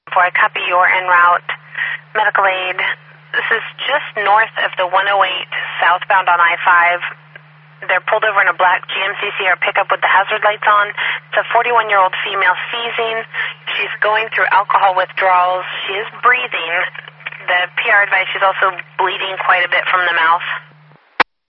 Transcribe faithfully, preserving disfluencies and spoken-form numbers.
Before I copy your en route medical aid, this is just north of the one oh eight southbound on I five. They're pulled over in a black G M C Sierra pickup with the hazard lights on. It's a forty-one-year-old female seizing. She's going through alcohol withdrawals. She is breathing. The P R advised she's also bleeding quite a bit from the mouth.